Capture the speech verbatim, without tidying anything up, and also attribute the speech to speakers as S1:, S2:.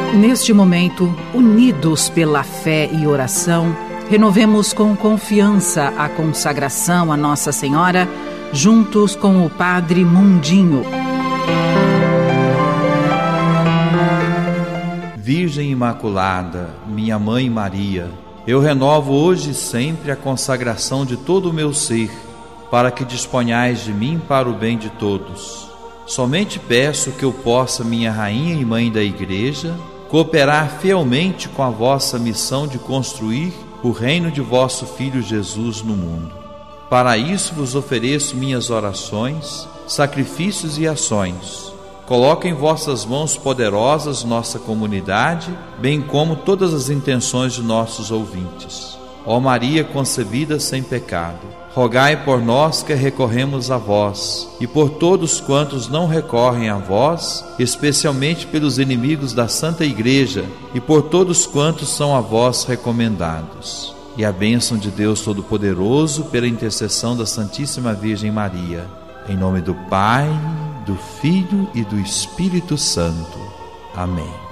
S1: Neste momento, unidos pela fé e oração, renovemos com confiança a consagração a Nossa Senhora, juntos com o Padre Mundinho.
S2: Virgem Imaculada, minha Mãe Maria, eu renovo hoje e sempre a consagração de todo o meu ser, para que disponhais de mim para o bem de todos. Somente peço que eu possa, minha Rainha e Mãe da Igreja, cooperar fielmente com a vossa missão de construir o reino de vosso Filho Jesus no mundo. Para isso vos ofereço minhas orações, sacrifícios e ações. Coloco em vossas mãos poderosas nossa comunidade, bem como todas as intenções de nossos ouvintes. Ó Maria concebida sem pecado, rogai por nós que recorremos a vós, e por todos quantos não recorrem a vós, especialmente pelos inimigos da Santa Igreja, e por todos quantos são a vós recomendados. E a bênção de Deus Todo-Poderoso, pela intercessão da Santíssima Virgem Maria, em nome do Pai, do Filho e do Espírito Santo. Amém.